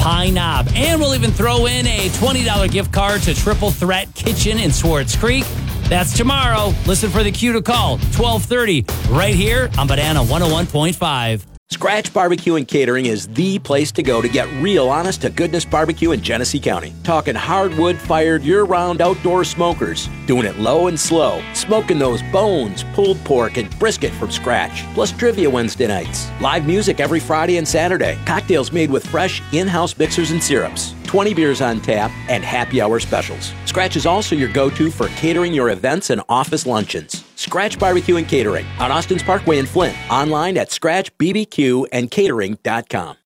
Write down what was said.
Pine Knob. And we'll even throw in a $20 gift card to Triple Threat Kitchen in Swartz Creek. That's tomorrow. Listen for the cue to call, 12:30, right here on Banana 101.5. Scratch Barbecue and Catering is the place to go to get real honest-to-goodness barbecue in Genesee County. Talking hardwood-fired, year-round outdoor smokers. Doing it low and slow. Smoking those bones, pulled pork, and brisket from scratch. Plus trivia Wednesday nights. Live music every Friday and Saturday. Cocktails made with fresh in-house mixers and syrups. 20 beers on tap, and happy hour specials. Scratch is also your go-to for catering your events and office luncheons. Scratch Barbecue and Catering on Austin's Parkway in Flint. Online at scratchbbqandcatering.com.